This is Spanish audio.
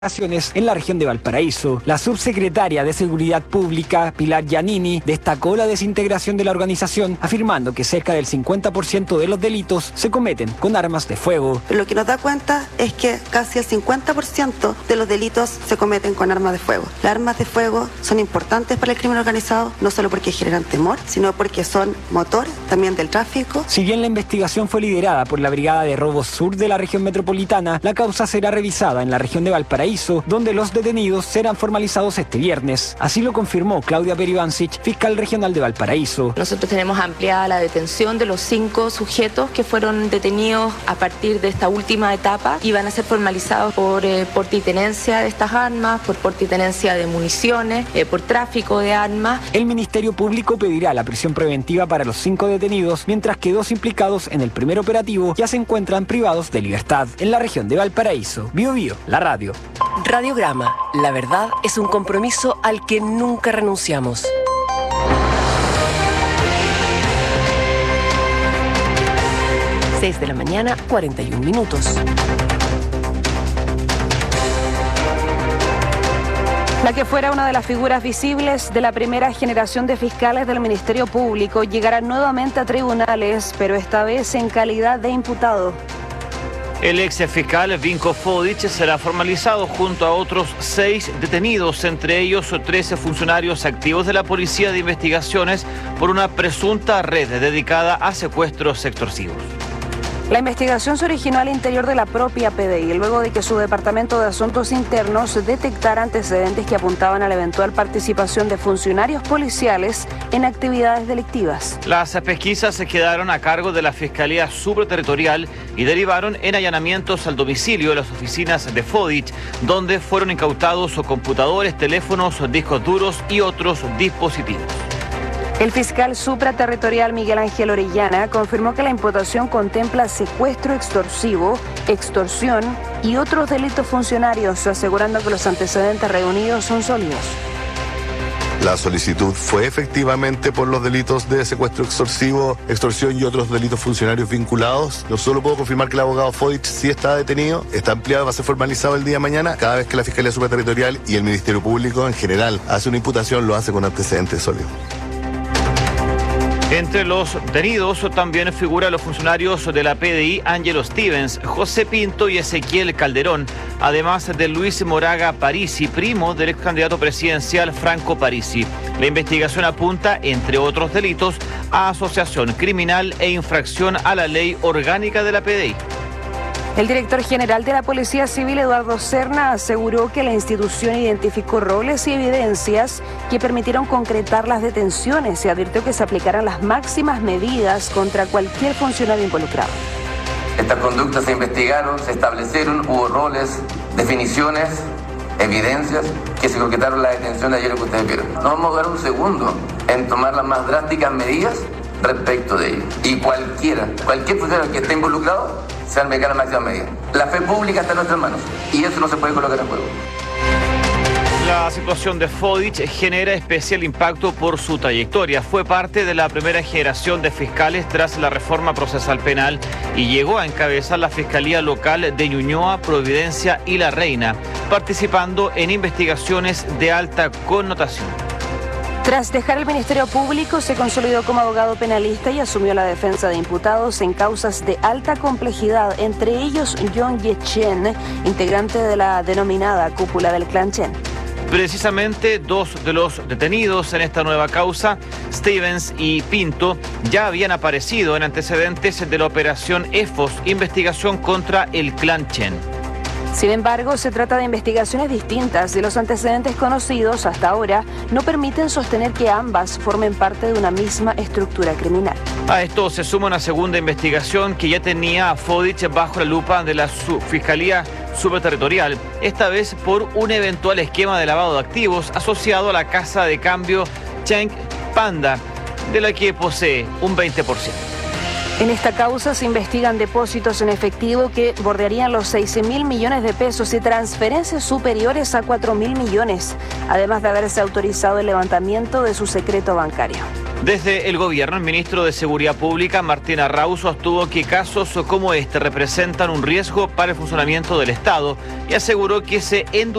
En la región de Valparaíso, la subsecretaria de Seguridad Pública, Pilar Giannini, destacó la desintegración de la organización, afirmando que cerca del 50% de los delitos se cometen con armas de fuego. Pero lo que nos da cuenta es que casi el 50% de los delitos se cometen con armas de fuego. Las armas de fuego son importantes para el crimen organizado, no solo porque generan temor, sino porque son motor también del tráfico. Si bien la investigación fue liderada por la Brigada de Robos Sur de la región metropolitana, la causa será revisada en la región de Valparaíso, donde los detenidos serán formalizados este viernes. Así lo confirmó Claudia Peribancic, fiscal regional de Valparaíso. Nosotros tenemos ampliada la detención de los 5 sujetos que fueron detenidos a partir de esta última etapa y van a ser formalizados por porte y tenencia de estas armas, por porte y tenencia de municiones, por tráfico de armas. El Ministerio Público pedirá la prisión preventiva para los 5 detenidos, mientras que 2 implicados en el primer operativo ya se encuentran privados de libertad. En la región de Valparaíso, Bío Bío, la radio. Radiograma, la verdad es un compromiso al que nunca renunciamos. Seis de la mañana, 41 minutos. La que fuera una de las figuras visibles de la primera generación de fiscales del Ministerio Público llegará nuevamente a tribunales, pero esta vez en calidad de imputado. El ex fiscal Vinko Fodic será formalizado junto a otros 6 detenidos, entre ellos 13 funcionarios activos de la Policía de Investigaciones por una presunta red dedicada a secuestros extorsivos. La investigación se originó al interior de la propia PDI, luego de que su Departamento de Asuntos Internos detectara antecedentes que apuntaban a la eventual participación de funcionarios policiales en actividades delictivas. Las pesquisas se quedaron a cargo de la Fiscalía Supraterritorial y derivaron en allanamientos al domicilio de las oficinas de Fodic, donde fueron incautados computadores, teléfonos, discos duros y otros dispositivos. El fiscal supraterritorial Miguel Ángel Orellana confirmó que la imputación contempla secuestro extorsivo, extorsión y otros delitos funcionarios, asegurando que los antecedentes reunidos son sólidos. La solicitud fue efectivamente por los delitos de secuestro extorsivo, extorsión y otros delitos funcionarios vinculados. Yo solo puedo confirmar que el abogado Fodic sí está detenido, está ampliado, va a ser formalizado el día de mañana. Cada vez que la Fiscalía Supraterritorial y el Ministerio Público en general hace una imputación, lo hace con antecedentes sólidos. Entre los detenidos también figuran los funcionarios de la PDI Ángelo Stevens, José Pinto y Ezequiel Calderón, además de Luis Moraga Parisi, primo del ex candidato presidencial Franco Parisi. La investigación apunta, entre otros delitos, a asociación criminal e infracción a la ley orgánica de la PDI. El director general de la Policía Civil, Eduardo Serna, aseguró que la institución identificó roles y evidencias que permitieron concretar las detenciones y advirtió que se aplicarán las máximas medidas contra cualquier funcionario involucrado. Estas conductas se investigaron, se establecieron, hubo roles, definiciones, evidencias que se concretaron la detención de ayer que ustedes vieron. No vamos a dar un segundo en tomar las más drásticas medidas respecto de ello. Y cualquier funcionario que esté involucrado se va a aplicar la máxima medida. La fe pública está en nuestras manos y eso no se puede colocar en juego. La situación de Fodic genera especial impacto por su trayectoria. Fue parte de la primera generación de fiscales tras la reforma procesal penal y llegó a encabezar la Fiscalía Local de Ñuñoa, Providencia y La Reina, participando en investigaciones de alta connotación. Tras dejar el Ministerio Público, se consolidó como abogado penalista y asumió la defensa de imputados en causas de alta complejidad, entre ellos John Ye Chen, integrante de la denominada cúpula del clan Chen. Precisamente 2 de los detenidos en esta nueva causa, Stevens y Pinto, ya habían aparecido en antecedentes de la operación EFOS, investigación contra el clan Chen. Sin embargo, se trata de investigaciones distintas y los antecedentes conocidos hasta ahora no permiten sostener que ambas formen parte de una misma estructura criminal. A esto se suma una segunda investigación que ya tenía a Fodic bajo la lupa de la Fiscalía Supraterritorial, esta vez por un eventual esquema de lavado de activos asociado a la casa de cambio Cheng Panda, de la que posee un 20%. En esta causa se investigan depósitos en efectivo que bordearían los 16.000 millones de pesos y transferencias superiores a 4.000 millones, además de haberse autorizado el levantamiento de su secreto bancario. Desde el gobierno, el ministro de Seguridad Pública, Martín Arrau, sostuvo que casos como este representan un riesgo para el funcionamiento del Estado y aseguró que se